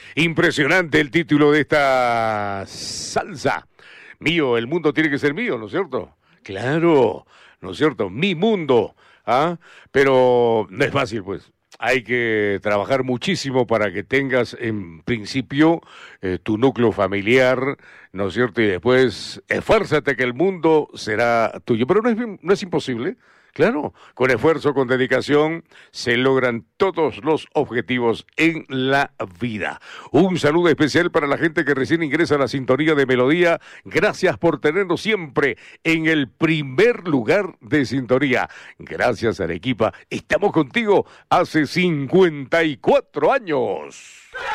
Impresionante el título de esta salsa. Mío, el mundo tiene que ser mío, ¿no es cierto? Claro, ¿no es cierto? Mi mundo, ¿ah? Pero no es fácil, pues. Hay que trabajar muchísimo para que tengas en principio tu núcleo familiar, ¿no es cierto? Y después esfuérzate que el mundo será tuyo. Pero no es imposible. Claro, con esfuerzo, con dedicación, se logran todos los objetivos en la vida. Un saludo especial para la gente que recién ingresa a la sintonía de Melodía. Gracias por tenernos siempre en el primer lugar de sintonía. Gracias, Arequipa. Estamos contigo hace 54 años.